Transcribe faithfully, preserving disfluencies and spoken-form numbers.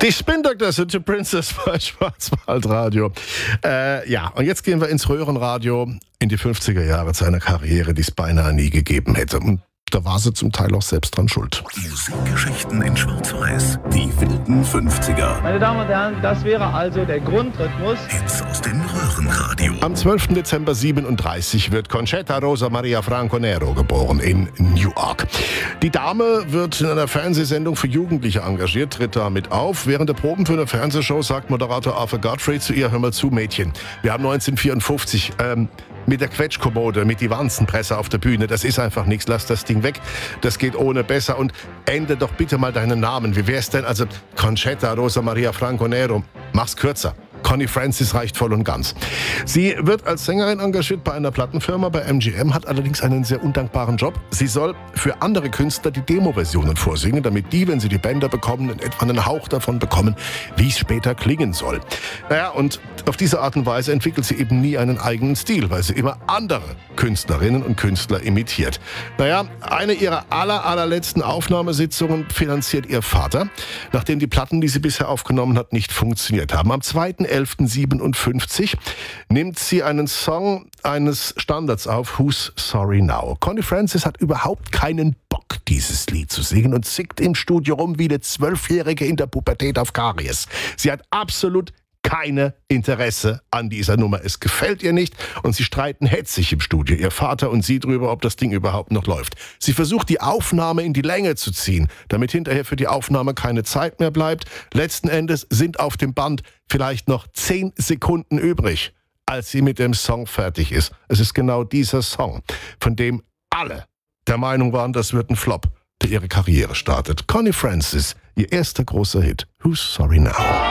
Die Spin Doctors sind die Princess bei Schwarzwaldradio. Äh, ja, und jetzt gehen wir ins Röhrenradio in die fünfziger Jahre zu einer Karriere, die es beinahe nie gegeben hätte. Und da war sie zum Teil auch selbst dran schuld. Musikgeschichten in Schwarz-Weiß. Die wilden fünfziger. Meine Damen und Herren, das wäre also der Grundrhythmus. Hits aus dem Röhrenradio. Am zwölften Dezember siebenunddreißig wird Conchetta Rosa Maria Franco Nero geboren in Newark. Die Dame wird in einer Fernsehsendung für Jugendliche engagiert, tritt damit auf. Während der Proben für eine Fernsehshow sagt Moderator Arthur Godfrey zu ihr: Hör mal zu, Mädchen, wir haben neunzehnhundertvierundfünfzig ähm, mit der Quetschkommode, mit die Wanzenpresse auf der Bühne, das ist einfach nichts, lass das Ding weg, das geht ohne besser und ändere doch bitte mal deinen Namen. Wie wär's denn? Also Conchetta Rosa Maria Franco Nero, mach's kürzer. Connie Francis reicht voll und ganz. Sie wird als Sängerin engagiert bei einer Plattenfirma, bei M G M, hat allerdings einen sehr undankbaren Job. Sie soll für andere Künstler die Demo-Versionen vorsingen, damit die, wenn sie die Bänder bekommen, in etwa einen Hauch davon bekommen, wie es später klingen soll. Naja, und auf diese Art und Weise entwickelt sie eben nie einen eigenen Stil, weil sie immer andere Künstlerinnen und Künstler imitiert. Naja, eine ihrer aller, allerletzten Aufnahmesitzungen finanziert ihr Vater, nachdem die Platten, die sie bisher aufgenommen hat, nicht funktioniert haben. Am zweiten elften siebenundfünfzig nimmt sie einen Song eines Standards auf, Who's Sorry Now. Connie Francis hat überhaupt keinen Bock, dieses Lied zu singen und zickt im Studio rum wie eine Zwölfjährige in der Pubertät auf Karies. Sie hat absolut keine Interesse an dieser Nummer. Es gefällt ihr nicht und sie streiten hetzig im Studio, ihr Vater und sie, drüber, ob das Ding überhaupt noch läuft. Sie versucht, die Aufnahme in die Länge zu ziehen, damit hinterher für die Aufnahme keine Zeit mehr bleibt. Letzten Endes sind auf dem Band vielleicht noch zehn Sekunden übrig, als sie mit dem Song fertig ist. Es ist genau dieser Song, von dem alle der Meinung waren, das wird ein Flop, der ihre Karriere startet. Connie Francis, ihr erster großer Hit, Who's Sorry Now?